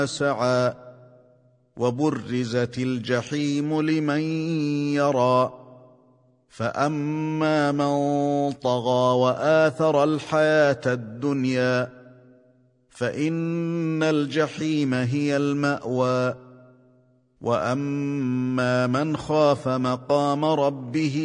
سعى وبرزت الجحيم لمن يرى فأما من طغى وآثر الحياة الدنيا فإن الجحيم هي المأوى وأما من خاف مقام ربه